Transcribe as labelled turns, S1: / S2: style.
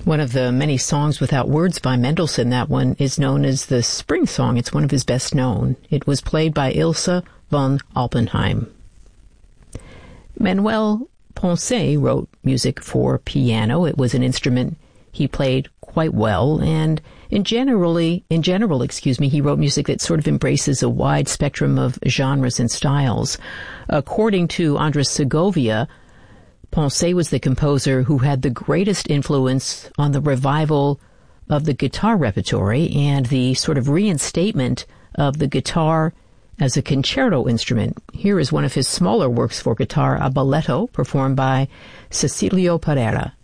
S1: One of the many songs without words by Mendelssohn, that one is known as the Spring Song. It's one of his best known. It was played by Ilse von Oppenheim. Manuel Poncet wrote music for piano. It was an instrument he played quite well, and in general, he wrote music that sort of embraces a wide spectrum of genres and styles. According to Andres Segovia, Poncet was the composer who had the greatest influence on the revival of the guitar repertory and the sort of reinstatement of the guitar as a concerto instrument. Here is one of his smaller works for guitar, a balletto performed by Cecilio Pereira.